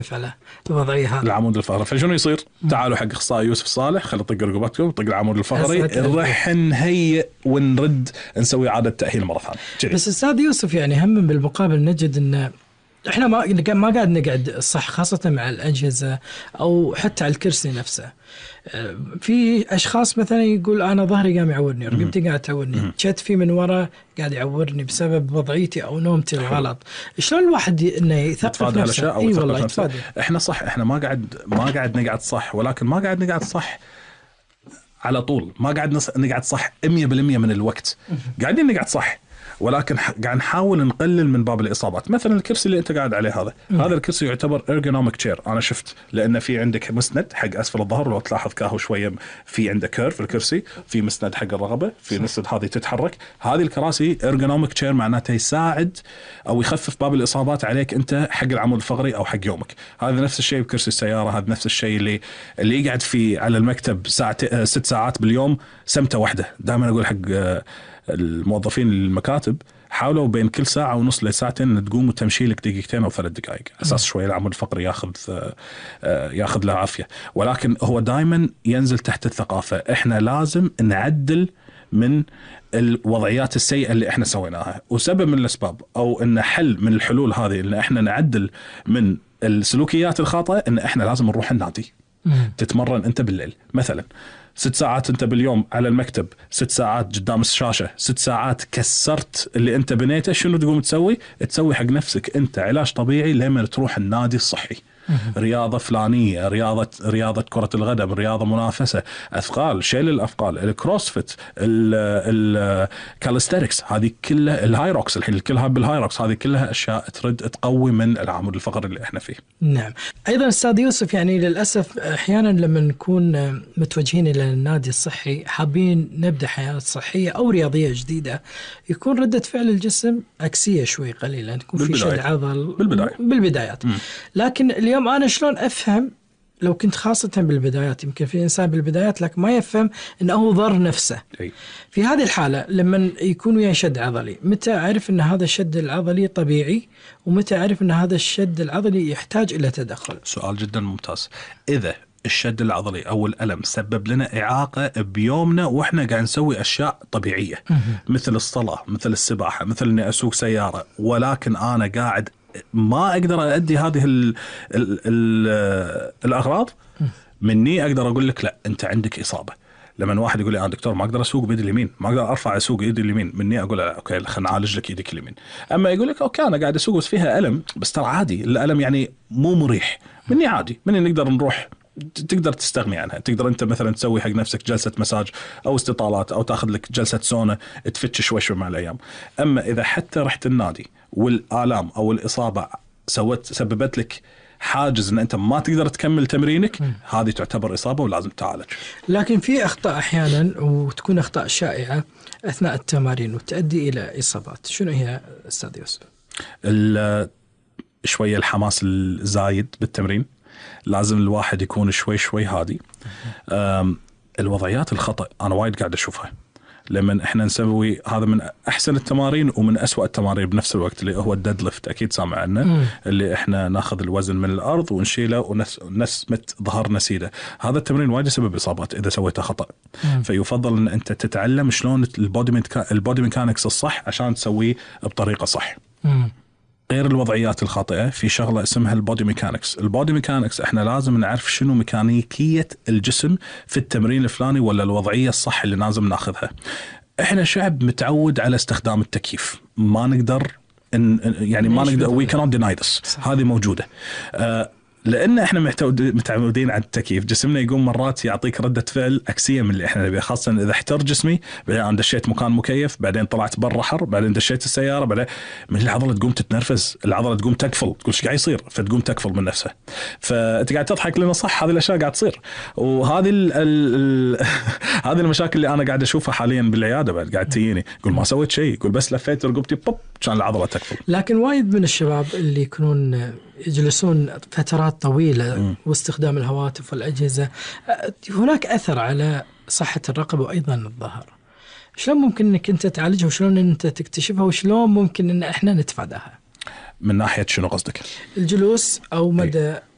على الوضعية هذه العمود الفقري. فشنو يصير؟ تعالوا حق اخصائي يوسف صالح، خلي طق رقبتكم، طق العمود الفقري، راح نهيئ ونرد نسوي عادة تأهيل مرة ثانية. بس أستاذ يوسف يعني هم بالمقابل نجد أن احنا ما قاعد نقعد صح، خاصة مع الأجهزة أو حتى على الكرسي نفسه. في أشخاص مثلا يقول أنا ظهري قام يعورني، رقبتي قاعد تعورني، كتفي من وراء قاعد يعورني بسبب وضعيتي أو نومتي الغلط. شلون الواحد إنه يثقف نفسه؟ أي والله يتفادى. إحنا صح، إحنا ما قاعد نقعد صح، ولكن ما قاعد نقعد صح على طول، ما قاعد نقعد صح 100% من الوقت. قاعدين نقعد صح، ولكن قاعد نحاول نقلل من باب الإصابات. مثلا الكرسي اللي أنت قاعد عليه هذا الكرسي يعتبر ergonomic chair. أنا شفت لأن في عندك مسند حق أسفل الظهر، لو تلاحظ كاهو شوية في عنده كيرف الكرسي، في مسند حق الرقبة، في مسند هذه تتحرك. هذه الكراسي ergonomic chair معناته يساعد أو يخفف باب الإصابات عليك أنت حق العمود الفقري أو حق يومك. هذا نفس الشيء بكرسي السيارة، هذا نفس الشيء اللي يقعد فيه على المكتب 6 ساعات باليوم سمتة واحدة. دائما أقول حق الموظفين المكاتب حاولوا بين كل ساعة ونص لساعتين تقوم وتمشي لك دقيقتين أو 3 دقائق، أساس شوية العمود الفقري ياخذ له عافية. ولكن هو دائما ينزل تحت الثقافة. إحنا لازم نعدل من الوضعيات السيئة اللي إحنا سويناها، وسبب من الأسباب أو إن حل من الحلول هذه إن إحنا نعدل من السلوكيات الخاطئة إن إحنا لازم نروح النادي. تتمرن أنت بالليل مثلا 6 ساعات أنت باليوم على المكتب، 6 ساعات قدام الشاشة، 6 ساعات كسرت اللي أنت بنيته. شنو تقوم تسوي حق نفسك أنت علاج طبيعي لما تروح النادي الصحي. رياضة فلانية، رياضة كرة القدم، رياضة منافسة، أثقال، شيل الأثقال، الكروسفيت، الكاليستيركس، هذه كلها الهايروكس، الحين كلها بالهايروكس، هذه كلها أشياء ترد تقوي من العمود الفقري اللي احنا فيه. نعم. أيضا أستاذ يوسف يعني للأسف أحيانا لما نكون متوجهين إلى النادي الصحي حابين نبدأ حياة صحية أو رياضية جديدة، يكون ردة فعل الجسم عكسية شوي قليلا، تكون في شد عضل بالبدايات. لكن اليوم أنا شلون أفهم لو كنت خاصة بالبدايات، يمكن في إنسان بالبدايات لكن ما يفهم أنه ضر نفسه. في هذه الحالة لما يكون ويا شد عضلي، متى أعرف أن هذا الشد العضلي طبيعي، ومتى أعرف أن هذا الشد العضلي يحتاج إلى تدخل؟ سؤال جدا ممتاز. إذا الشد العضلي أو الألم سبب لنا إعاقة بيومنا وإحنا قاعد نسوي أشياء طبيعية مثل الصلاة، مثل السباحة، مثل إني أسوق سيارة، ولكن أنا قاعد ما أقدر أؤدي هذه الأغراض مني، أقدر أقول لك لا أنت عندك إصابة. لما واحد يقول لي أنا دكتور ما أقدر أسوق بيدي اليمين، ما أقدر أرفع أسوق إيدي اليمين، مني أقول لا أوكي خلنا نعالج لك إيدك اليمين. أما يقول لك أوكي أنا قاعد أسوق بس فيها ألم، بس ترى عادي الألم يعني مو مريح، مني عادي، مني نقدر نروح، تقدر تستغني عنها. تقدر أنت مثلا تسوي حق نفسك جلسة مساج أو استطالات أو تأخذ لك جلسة سونا تفتش شوي مع الأيام. أما إذا حتى رحت النادي والآلام أو الإصابة سببت لك حاجز ان انت ما تقدر تكمل تمرينك، هذه تعتبر اصابه ولازم تعالج. لكن في اخطاء احيانا وتكون اخطاء شائعه اثناء التمارين وتؤدي الى اصابات، شنو هي استاذ يوسف؟ شويه الحماس الزايد بالتمرين، لازم الواحد يكون شوي هادي. الوضعيات الخطأ انا وايد قاعد اشوفها لما احنا نسوي هذا من احسن التمارين ومن اسوأ التمارين بنفس الوقت، اللي هو الديد ليفت، اكيد سامع عنه، اللي احنا ناخذ الوزن من الارض ونشيله ونسمت ظهرنا سيده. هذا التمرين وايد يسبب اصابات اذا سويته خطأ. فيفضل ان انت تتعلم شلون البودي ميكانكس الصح عشان تسويه بطريقه صح. غير الوضعيات الخاطئة في شغلة اسمها البودي ميكانكس. البودي ميكانكس احنا لازم نعرف شنو ميكانيكية الجسم في التمرين الفلاني ولا الوضعية الصح اللي لازم ناخذها. احنا شعب متعود على استخدام التكييف، ما نقدر يعني ما نقدر we cannot deny this. هذه موجودة لأن إحنا متعودين على التكييف. جسمنا يقوم مرات يعطيك ردة فعل عكسية من اللي إحنا نبيه، خاصة إذا احتر جسمي، بعدين أنا دشيت مكان مكيف، بعدين طلعت برا حر، بعدين دشيت السيارة، بعدين من العضلة تقوم تتنرفز، العضلة تقوم تقفل، تقول إيش قاعد يصير، فتقوم تقفل من نفسها. فأنت قاعد تضحك لنا صح، هذه الأشياء قاعد تصير. وهذه هذه المشاكل اللي أنا قاعد أشوفها حاليا بالعيادة، بعد قاعد تجيني يقول ما سويت شيء، يقول بس لفيت رقبتي بوب كان العضلة تقفل. لكن وايد من الشباب اللي يكونون يجلسون فترات طويلة واستخدام الهواتف والأجهزة، هناك أثر على صحة الرقبة وأيضا الظهر. شلون ممكن أنك أنت تعالجها وشلون أنت تكتشفها وشلون ممكن أن إحنا نتفاداها؟ من ناحية شنو قصدك؟ الجلوس أو مدى